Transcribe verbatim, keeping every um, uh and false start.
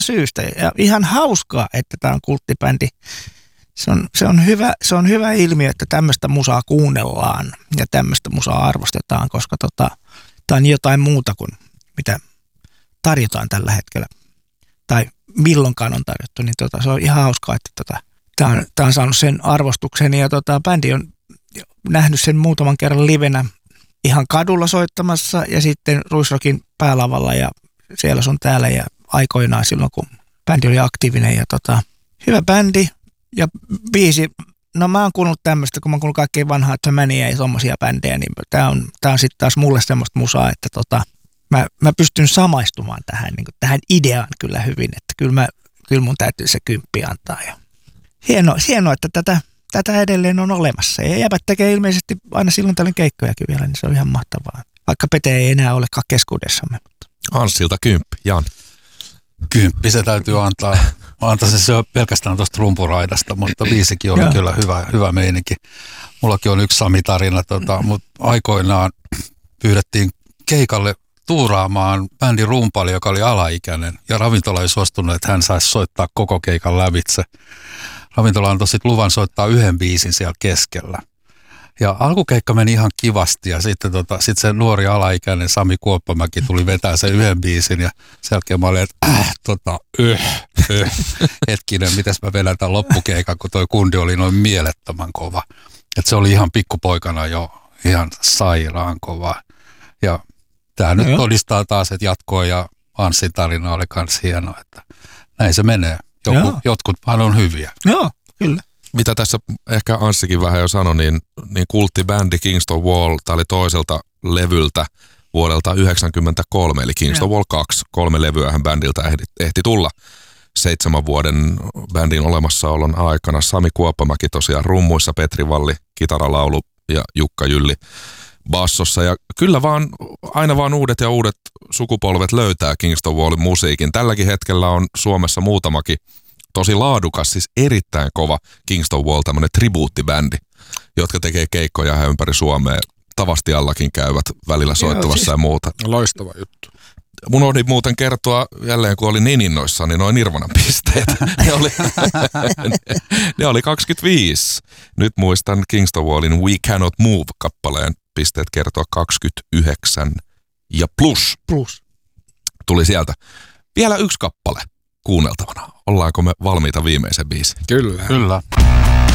syystä. Ja ihan hauskaa, että tämä on kulttibändi. Se on, se, on hyvä, se on hyvä ilmiö, että tämmöistä musaa kuunnellaan ja tämmöistä musaa arvostetaan, koska tota, tämä on jotain muuta kuin mitä tarjotaan tällä hetkellä. Tai milloinkaan on tarjottu, niin tota, se on ihan hauskaa, että tota, tämä on, tämä on saanut sen arvostuksen. Ja tota, bändi on nähnyt sen muutaman kerran livenä ihan kadulla soittamassa ja sitten Ruisrockin päälavalla ja siellä sun täällä ja aikoinaan silloin, kun bändi oli aktiivinen. Ja tota, hyvä bändi ja biisi. No mä oon kuunnellut tämmöistä, kun mä oon kuunnellut kaikkein vanhaa Tömäniä ja tommosia bändejä, niin tää on, tää on sitten taas mulle semmoista musaa, että tota, mä, mä pystyn samaistumaan tähän, niin kuin tähän ideaan kyllä hyvin, että kyllä, mä, kyllä mun täytyy se kymppi antaa. Ja hienoa, hienoa, että tätä, tätä edelleen on olemassa. Ja jäbät tekee ilmeisesti aina silloin tällöin keikkojakin vielä, niin se on ihan mahtavaa. Vaikka Pete ei enää olekaan keskuudessamme. Anssilta kymppi, Jan. Kymppi se täytyy antaa. Antaa se, se on pelkästään tuosta rumpuraidasta, mutta biisikin oli kyllä hyvä, hyvä meininki. Mullakin on yksi Sami-tarina, tota, mutta aikoinaan pyydettiin keikalle tuuraamaan bändin rumpali, joka oli alaikäinen. Ja ravintola ei suostunut, että hän saisi soittaa koko keikan lävitse. Ravintola antoi sitten luvan soittaa yhden biisin siellä keskellä. Ja alkukeikka meni ihan kivasti ja sitten tota, sit se nuori alaikäinen Sami Kuoppamäki tuli vetää sen yhden biisin ja sen jälkeen mä olin, että äh, tota, yh, yh. Hetkinen, mites mä vedän tämän loppukeikan, kun toi kundi oli noin mielettömän kova. Että se oli ihan pikkupoikana jo ihan sairaan kova. Ja tää nyt todistaa taas, että jatkoa ja Anssin tarina oli kans hieno, että näin se menee. Joku, jotkut vaan on hyviä. Joo, kyllä. Mitä tässä ehkä Anssikin vähän jo sanoi, niin, niin kulttibändi Kingston Wall, tämä oli toiselta levyltä vuodelta yhdeksänkymmentäkolme, eli Kingston Wall kaksi. Kolme levyähän bändiltä ehti, ehti tulla seitsemän vuoden bändin olemassaolon aikana. Sami Kuoppamäki tosiaan rummuissa, Petri Valli, kitaralaulu ja Jukka Jylli bassossa. Ja kyllä vaan, aina vaan uudet ja uudet sukupolvet löytää Kingston Wallin musiikin. Tälläkin hetkellä on Suomessa muutamakin tosi laadukas, siis erittäin kova Kingston Wall, tämmöinen tribuuttibändi, jotka tekee keikkoja ihan ympäri Suomea. Tavastiallakin käyvät välillä soittamassa siis ja muuta. Loistava juttu. Mun oli muuten kertoa jälleen, kun oli niin innoissaan, niin noin Nirvanan pisteet. ne, oli, ne, ne oli kaksikymmentäviisi. Nyt muistan Kingston Wallin We Cannot Move-kappaleen pisteet kertoa kaksikymmentäyhdeksän ja plus. Plus. Tuli sieltä. Vielä yksi kappale kuunneltavana. Ollaanko me valmiita viimeisen biisin? Kyllä. Kyllä.